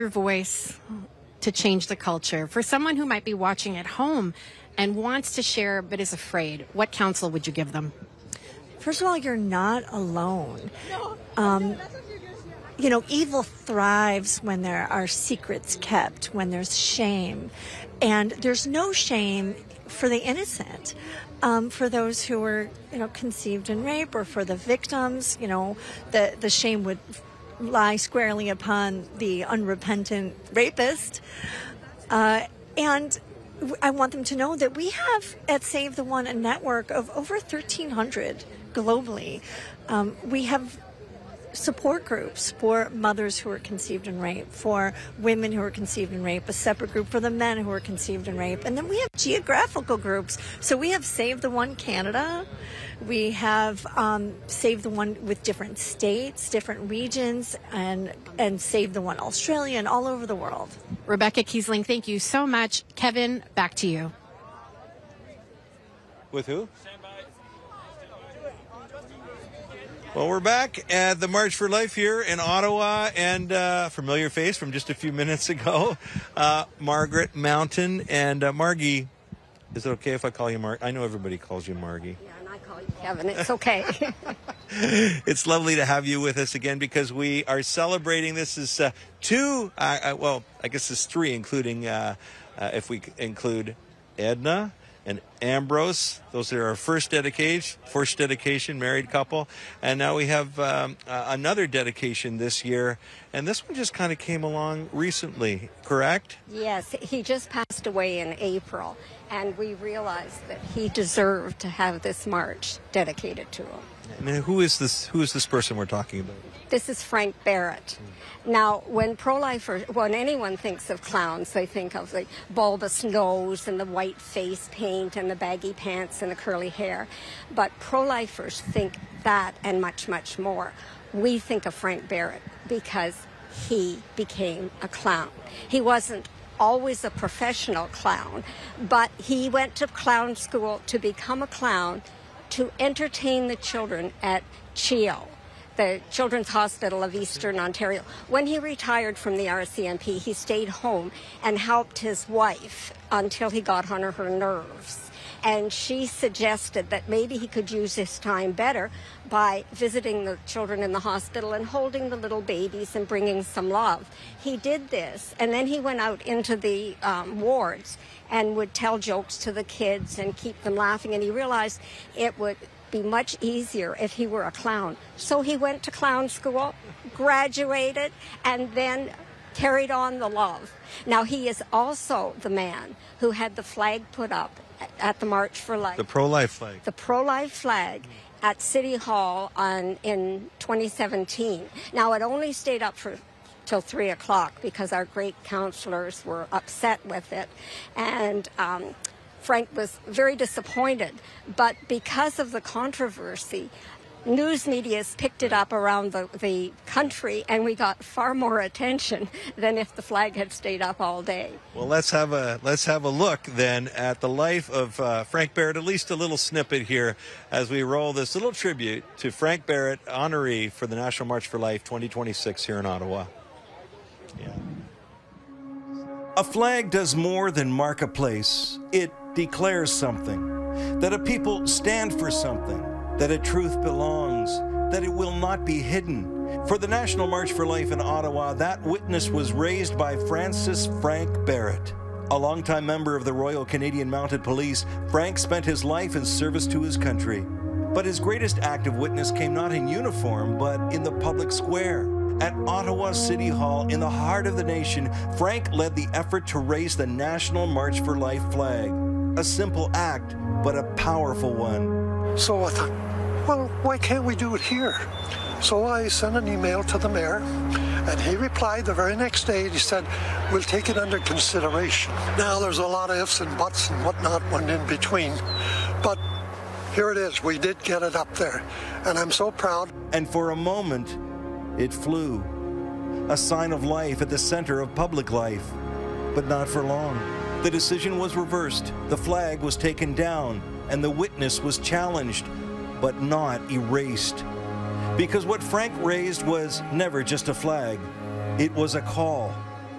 Your voice to change the culture. For someone who might be watching at home and wants to share but is afraid, what counsel would you give them? First of all, you're not alone. Evil thrives when there are secrets kept, when there's shame. And there's no shame for the innocent. For those who were, conceived in rape, or for the victims, the shame would lie squarely upon the unrepentant rapist. And I want them to know that we have at Save the One a network of over 1,300 globally. We have support groups for mothers who are conceived in rape, for women who are conceived in rape, a separate group for the men who are conceived in rape. And then we have geographical groups. So we have Save the One Canada. We have Save the One with different states, different regions, and Save the One Australia and all over the world. Rebecca Kiesling, thank you so much. Kevin, back to you. With who? Well, we're back at the March for Life here in Ottawa, and familiar face from just a few minutes ago, Margaret Mountain. And Margie, is it okay if I call you Margie? I know everybody calls you Margie. Yeah, and I call you Kevin. It's okay. It's lovely to have you with us again, because we are celebrating. This is two, well, I guess it's three, including, if we include Edna and Ambrose. Those are our first dedication, married couple. And now we have another dedication this year. And this one just kind of came along recently, correct? Yes, he just passed away in April. And we realized that he deserved to have this march dedicated to him. And who is this person we're talking about? This is Frank Barrett. Now, when anyone thinks of clowns, they think of the bulbous nose and the white face paint and the baggy pants and the curly hair. But pro-lifers think that and much, much more. We think of Frank Barrett because he became a clown. He wasn't always a professional clown, but he went to clown school to become a clown to entertain the children at CHEO, the Children's Hospital of Eastern Ontario. When he retired from the RCMP, he stayed home and helped his wife until he got on her nerves. And she suggested that maybe he could use his time better by visiting the children in the hospital and holding the little babies and bringing some love. He did this, and then he went out into the wards and would tell jokes to the kids and keep them laughing. And he realized it would be much easier if he were a clown. So he went to clown school, graduated, and then carried on the love. Now, he is also the man who had the flag put up at the March for Life. The pro-life flag. The pro-life flag at City Hall in 2017. Now, it only stayed up till 3 o'clock because our great counselors were upset with it. And Frank was very disappointed. But because of the controversy, news media's picked it up around the country, and we got far more attention than if the flag had stayed up all day. Well, let's have a look then at the life of Frank Barrett, at least a little snippet here as we roll this little tribute to Frank Barrett, honoree for the National March for Life 2026 here in Ottawa. Yeah. A flag does more than mark a place. It declares something, that a people stand for something, that a truth belongs, that it will not be hidden. For the National March for Life in Ottawa, that witness was raised by Francis Frank Barrett. A longtime member of the Royal Canadian Mounted Police, Frank spent his life in service to his country. But his greatest act of witness came not in uniform, but in the public square. At Ottawa City Hall, in the heart of the nation, Frank led the effort to raise the National March for Life flag. A simple act, but a powerful one. So I thought, well, why can't we do it here? So I sent an email to the mayor, and he replied the very next day. He said, we'll take it under consideration. Now, there's a lot of ifs and buts and whatnot went in between, but here it is. We did get it up there, and I'm so proud. And for a moment, it flew. A sign of life at the center of public life, but not for long. The decision was reversed, the flag was taken down, and the witness was challenged, but not erased. Because what Frank raised was never just a flag, it was a call.